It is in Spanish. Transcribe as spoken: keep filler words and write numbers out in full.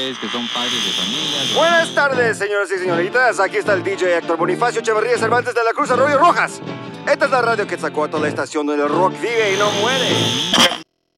ustedes que son padres de familia. Buenas tardes, señoras y señoritas. Aquí está el D J Héctor Bonifacio Echeverría Cervantes de la Cruz Arroyo Rojas. Esta es la radio Quetzalcóatl, la estación donde el rock vive y no muere.